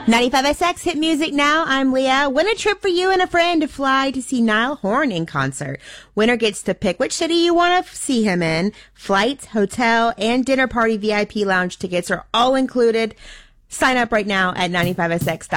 95SX Hit Music Now. I'm Leah. Win a trip for you and a friend to fly to see Niall Horan in concert. Winner gets to pick which city you want to see him in. Flights, hotel, and dinner party VIP lounge tickets are all included. Sign up right now at 95SX.com.